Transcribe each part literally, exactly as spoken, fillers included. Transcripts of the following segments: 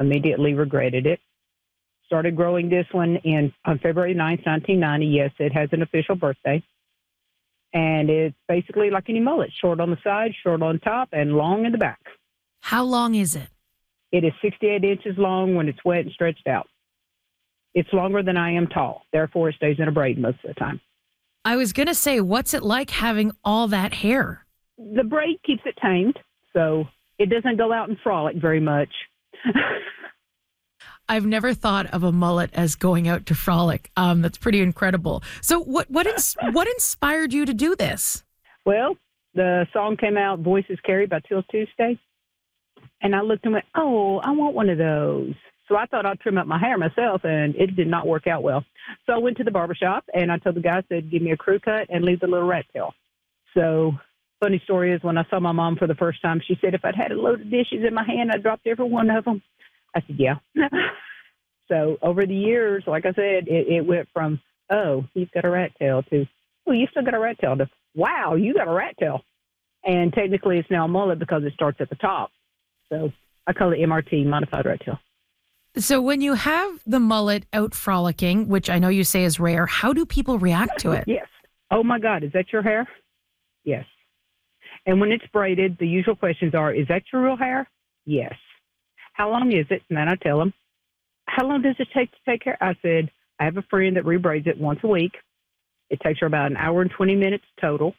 Immediately regretted it. Started growing this one in on February ninth, nineteen ninety. Yes, it has an official birthday. And it's basically like any mullet, short on the side, short on top, and long in the back. How long is it? It is sixty-eight inches long when it's wet and stretched out. It's longer than I am tall. Therefore, it stays in a braid most of the time. I was going to say, what's it like having all that hair? The braid keeps it tamed, so it doesn't go out and frolic very much. I've never thought of a mullet as going out to frolic. Um, that's pretty incredible. So what what ins- what inspired you to do this? Well, the song came out, Voices Carry by Till Tuesday. And I looked and went, oh, I want one of those. So I thought I'd trim up my hair myself, and it did not work out well. So I went to the barbershop, and I told the guy, I said, give me a crew cut and leave the little rat tail. So funny story is when I saw my mom for the first time, she said if I'd had a load of dishes in my hand, I'd dropped every one of them. I said, yeah. So over the years, like I said, it, it went from, oh, he's got a rat tail to, oh, you still got a rat tail to, wow, you got a rat tail. And technically it's now a mullet because it starts at the top. So I call it M R T, modified rat tail. So when you have the mullet out frolicking, which I know you say is rare, how do people react to it? Yes. Oh, my God, is that your hair? Yes. And when it's braided, the usual questions are, is that your real hair? Yes. How long is it? And then I tell them, how long does it take to take care? I said, I have a friend that rebraids it once a week. It takes her about an hour and twenty minutes total.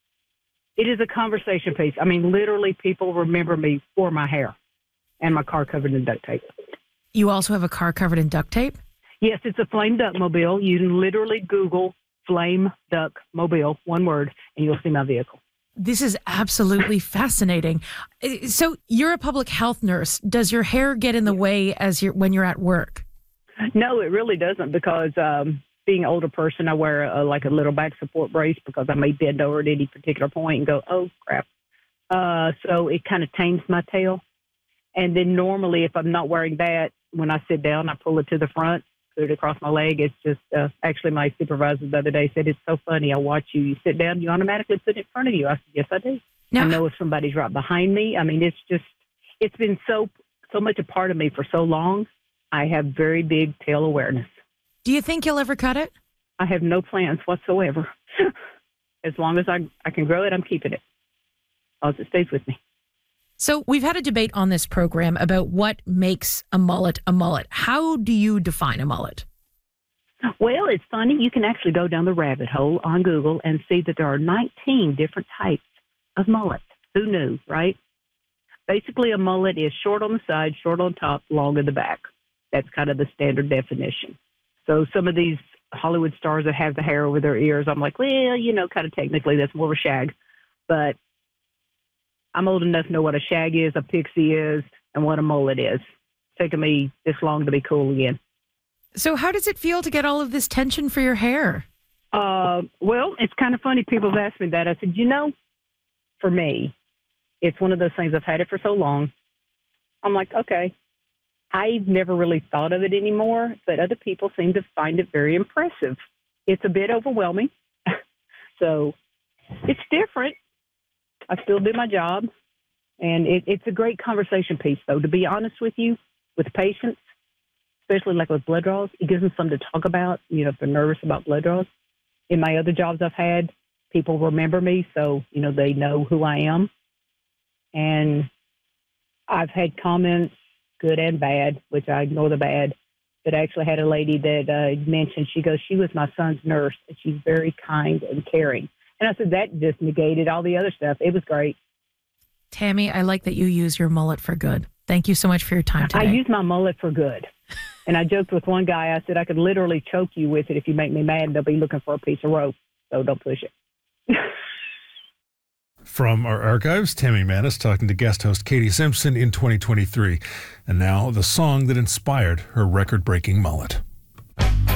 It is a conversation piece. I mean, literally, people remember me for my hair and my car covered in duct tape. You also have a car covered in duct tape? Yes, it's a Flame Duck Mobile. You can literally Google Flame Duck Mobile, one word, and you'll see my vehicle. This is absolutely fascinating. So you're a public health nurse. Does your hair get in the way as you're when you're at work? No, it really doesn't because um, being an older person, I wear a, like a little back support brace because I may bend over at any particular point and go, oh, crap. Uh, so it kind of tames my tail. And then normally if I'm not wearing that, when I sit down, I pull it to the front, put it across my leg. It's just, uh, actually my supervisor the other day said, it's so funny. I watch you. You sit down, you automatically put it in front of you. I said, yes, I do. Now, I know if somebody's right behind me. I mean, it's just, it's been so, so much a part of me for so long. I have very big tail awareness. Do you think you'll ever cut it? I have no plans whatsoever. As long as I, I can grow it, I'm keeping it. As it stays with me. So we've had a debate on this program about what makes a mullet a mullet. How do you define a mullet? Well, it's funny. You can actually go down the rabbit hole on Google and see that there are nineteen different types of mullets. Who knew, right? Basically, a mullet is short on the side, short on top, long in the back. That's kind of the standard definition. So some of these Hollywood stars that have the hair over their ears, I'm like, well, you know, kind of technically that's more of a shag. But I'm old enough to know what a shag is, a pixie is, and what a mullet is. It's taken me this long to be cool again. So how does it feel to get all of this tension for your hair? Uh, well, it's kind of funny. People have asked me that. I said, you know, for me, it's one of those things. I've had it for so long. I'm like, okay. I've never really thought of it anymore, but other people seem to find it very impressive. It's a bit overwhelming. So it's different. I still do my job. And it, it's a great conversation piece, though, to be honest with you, with patients, especially like with blood draws. It gives them something to talk about, you know, if they're nervous about blood draws. In my other jobs I've had, people remember me, so, you know, they know who I am. And I've had comments, good and bad, which I ignore the bad, but I actually had a lady that uh, mentioned, she goes, she was my son's nurse, and she's very kind and caring. And I said, that just negated all the other stuff. It was great. Tammy, I like that you use your mullet for good. Thank you so much for your time today. I use my mullet for good. And I joked with one guy, I said, I could literally choke you with it if you make me mad. They'll be looking for a piece of rope, so don't push it. From our archives, Tammy Maness talking to guest host Katie Simpson in twenty twenty-three. And now the song that inspired her record-breaking mullet.